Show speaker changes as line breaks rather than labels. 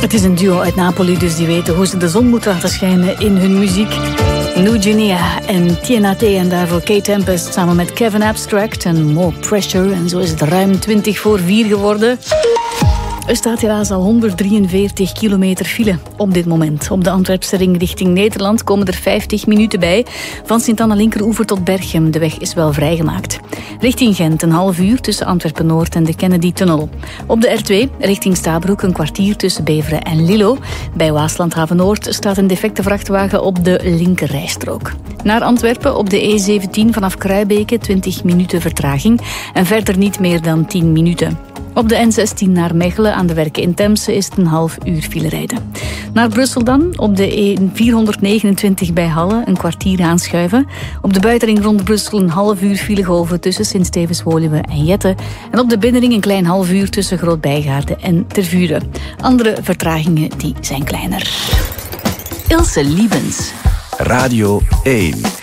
Het is een duo uit Napoli, dus die weten hoe ze de zon moeten laten schijnen in hun muziek. New Guinea en TNT en daarvoor Kate Tempest samen met Kevin Abstract en More Pressure. En zo is het ruim 4:20 geworden. Er staat helaas al 143 kilometer file op dit moment. Op de Antwerpse ring richting Nederland komen er 50 minuten bij. Van Sint-Anna-Linkeroever tot Berchem. De weg is wel vrijgemaakt. Richting Gent een half uur tussen Antwerpen-Noord en de Kennedy-tunnel. Op de R2 richting Stabroek een kwartier tussen Beveren en Lillo. Bij Waasland-Haven-Noord staat een defecte vrachtwagen op de linkerrijstrook. Naar Antwerpen op de E17 vanaf Kruibeke 20 minuten vertraging. En verder niet meer dan 10 minuten. Op de N16 naar Mechelen aan de Werken in Temse is het een half uur file rijden. Naar Brussel dan, op de E429 bij Halle een kwartier aanschuiven. Op de buitenring rond Brussel een half uur file golven tussen Sint-Stevens-Woluwe en Jette. En op de binnenring een klein half uur tussen Groot-Bijgaarde en Tervuren. Andere vertragingen die zijn kleiner. Ilse Liebens.
Radio 1.